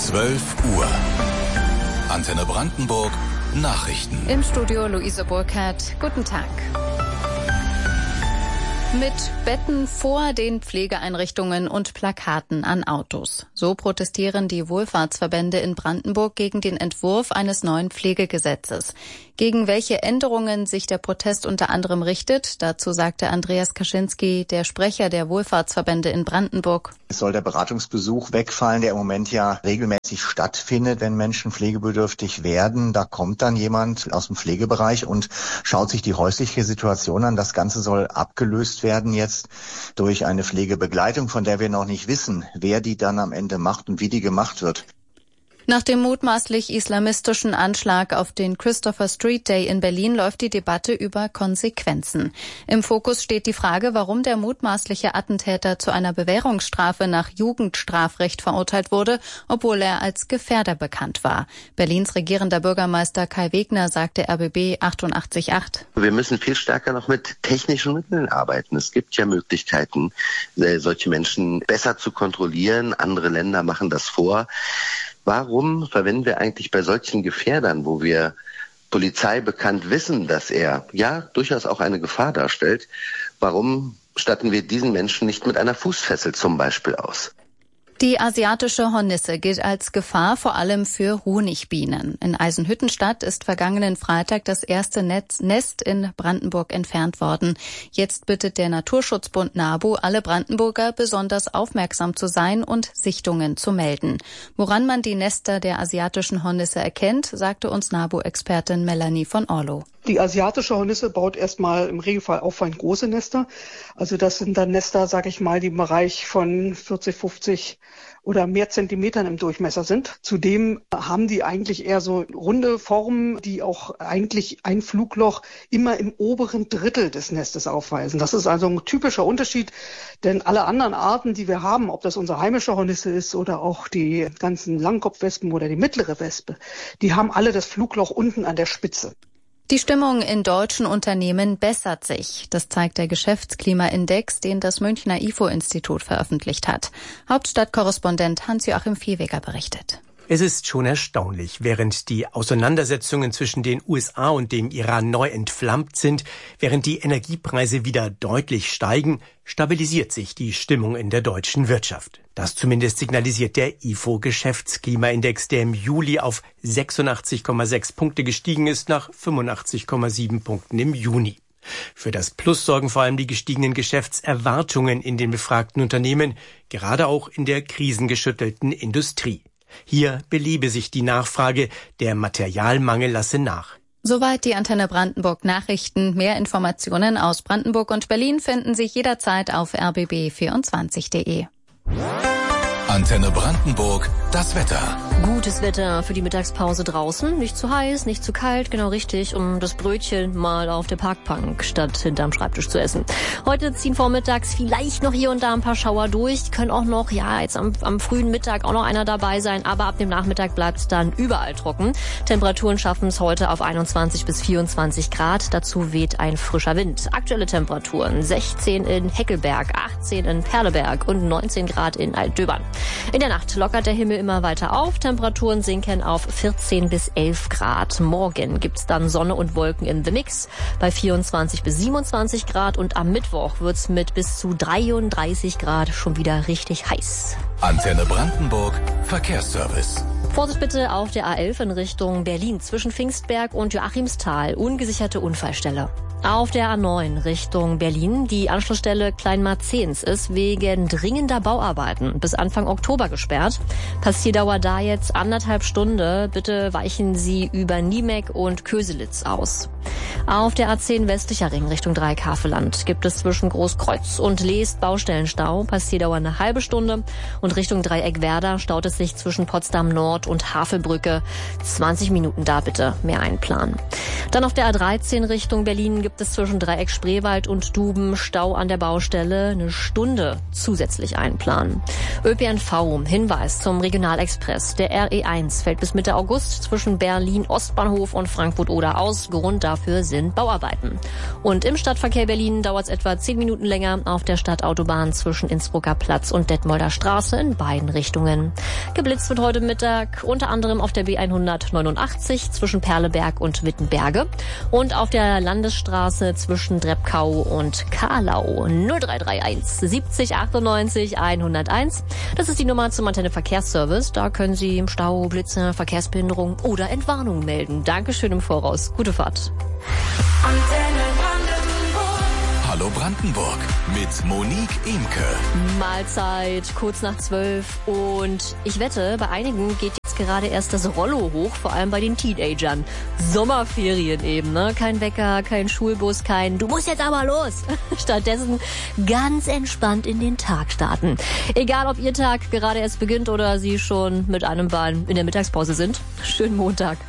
12 Uhr. Antenne Brandenburg, Nachrichten. Im Studio Luise Burkhardt. Guten Tag. Mit Betten vor den Pflegeeinrichtungen und Plakaten an Autos. So protestieren die Wohlfahrtsverbände in Brandenburg gegen den Entwurf eines neuen Pflegegesetzes. Gegen welche Änderungen sich der Protest unter anderem richtet, dazu sagte Andreas Kaczynski, der Sprecher der Wohlfahrtsverbände in Brandenburg. Es soll der Beratungsbesuch wegfallen, der im Moment ja regelmäßig stattfindet, wenn Menschen pflegebedürftig werden. Da kommt dann jemand aus dem Pflegebereich und schaut sich die häusliche Situation an. Das Ganze soll abgelöst werden jetzt durch eine Pflegebegleitung, von der wir noch nicht wissen, wer die dann am Ende macht und wie die gemacht wird. Nach dem mutmaßlich islamistischen Anschlag auf den Christopher Street Day in Berlin läuft die Debatte über Konsequenzen. Im Fokus steht die Frage, warum der mutmaßliche Attentäter zu einer Bewährungsstrafe nach Jugendstrafrecht verurteilt wurde, obwohl er als Gefährder bekannt war. Berlins regierender Bürgermeister Kai Wegner sagte RBB 88.8. Wir müssen viel stärker noch mit technischen Mitteln arbeiten. Es gibt ja Möglichkeiten, solche Menschen besser zu kontrollieren. Andere Länder machen das vor. Warum verwenden wir eigentlich bei solchen Gefährdern, wo wir Polizei bekannt wissen, dass er ja durchaus auch eine Gefahr darstellt, warum statten wir diesen Menschen nicht mit einer Fußfessel zum Beispiel aus? Die asiatische Hornisse gilt als Gefahr vor allem für Honigbienen. In Eisenhüttenstadt ist vergangenen Freitag das erste Nest in Brandenburg entfernt worden. Jetzt bittet der Naturschutzbund NABU alle Brandenburger besonders aufmerksam zu sein und Sichtungen zu melden. Woran man die Nester der asiatischen Hornisse erkennt, sagte uns NABU-Expertin Melanie von Orlow. Die asiatische Hornisse baut erstmal im Regelfall auffallend große Nester. Also das sind dann Nester, sage ich mal, die im Bereich von 40, 50 oder mehr Zentimetern im Durchmesser sind. Zudem haben die eigentlich eher so runde Formen, die auch eigentlich ein Flugloch immer im oberen Drittel des Nestes aufweisen. Das ist also ein typischer Unterschied, denn alle anderen Arten, die wir haben, ob das unsere heimische Hornisse ist oder auch die ganzen Langkopfwespen oder die mittlere Wespe, die haben alle das Flugloch unten an der Spitze. Die Stimmung in deutschen Unternehmen bessert sich. Das zeigt der Geschäftsklimaindex, den das Münchner IFO-Institut veröffentlicht hat. Hauptstadtkorrespondent Hans-Joachim Viehweger berichtet. Es ist schon erstaunlich, während die Auseinandersetzungen zwischen den USA und dem Iran neu entflammt sind, während die Energiepreise wieder deutlich steigen, stabilisiert sich die Stimmung in der deutschen Wirtschaft. Das zumindest signalisiert der IFO-Geschäftsklimaindex, der im Juli auf 86,6 Punkte gestiegen ist, nach 85,7 Punkten im Juni. Für das Plus sorgen vor allem die gestiegenen Geschäftserwartungen in den befragten Unternehmen, gerade auch in der krisengeschüttelten Industrie. Hier belebe sich die Nachfrage, der Materialmangel lasse nach. Soweit die Antenne Brandenburg Nachrichten. Mehr Informationen aus Brandenburg und Berlin finden Sie jederzeit auf rbb24.de. Antenne Brandenburg, das Wetter. Gutes Wetter für die Mittagspause draußen. Nicht zu heiß, nicht zu kalt, genau richtig, um das Brötchen mal auf der Parkbank statt hinterm Schreibtisch zu essen. Heute ziehen vormittags vielleicht noch hier und da ein paar Schauer durch. Können auch noch, jetzt am frühen Mittag auch noch einer dabei sein, aber ab dem Nachmittag bleibt es dann überall trocken. Temperaturen schaffen es heute auf 21 bis 24 Grad. Dazu weht ein frischer Wind. Aktuelle Temperaturen 16 in Heckelberg, 18 in Perleberg und 19 Grad in Altdöbern. In der Nacht lockert der Himmel immer weiter auf. Temperaturen sinken auf 14 bis 11 Grad. Morgen gibt's dann Sonne und Wolken in The Mix bei 24 bis 27 Grad. Und am Mittwoch wird's mit bis zu 33 Grad schon wieder richtig heiß. Antenne Brandenburg, Verkehrsservice. Vorsicht bitte auf der A11 in Richtung Berlin zwischen Pfingstberg und Joachimsthal. Ungesicherte Unfallstelle. Auf der A9 Richtung Berlin, die Anschlussstelle Kleinmarzens ist wegen dringender Bauarbeiten bis Anfang Oktober gesperrt. Passierdauer da jetzt 1,5 Stunden. Bitte weichen Sie über Niemek und Köselitz aus. Auf der A10 westlicher Ring Richtung Dreieck-Havelland gibt es zwischen Großkreuz und Leest Baustellenstau. Passierdauer eine halbe Stunde. Und Richtung Dreieck-Werder staut es sich zwischen Potsdam Nord und Havelbrücke. 20 Minuten da bitte mehr einplanen. Dann auf der A13 Richtung Berlin gibt es zwischen Dreieck Spreewald und Duben Stau an der Baustelle. Eine Stunde zusätzlich einplanen. ÖPNV, Hinweis zum Regionalexpress. Der RE1 fällt bis Mitte August zwischen Berlin Ostbahnhof und Frankfurt-Oder aus. Grund dafür sind wegen Bauarbeiten. Und im Stadtverkehr Berlin dauert es etwa 10 Minuten länger auf der Stadtautobahn zwischen Innsbrucker Platz und Detmolder Straße in beiden Richtungen. Geblitzt wird heute Mittag unter anderem auf der B189 zwischen Perleberg und Wittenberge und auf der Landesstraße zwischen Drebkau und Kahlau. 0331 70 98 101. Das ist die Nummer zum Antenne Verkehrsservice. Da können Sie Stau, Blitze, Verkehrsbehinderung oder Entwarnung melden. Dankeschön im Voraus. Gute Fahrt. Antenne Brandenburg. Hallo Brandenburg mit Monique Imke. Mahlzeit, kurz nach 12. Und ich wette, bei einigen geht jetzt gerade erst das Rollo hoch, vor allem bei den Teenagern. Sommerferien eben, ne? Kein Wecker, kein Schulbus, kein "Du musst jetzt aber los". Stattdessen ganz entspannt in den Tag starten. Egal, ob Ihr Tag gerade erst beginnt oder Sie schon mit einem Bein in der Mittagspause sind. Schönen Montag.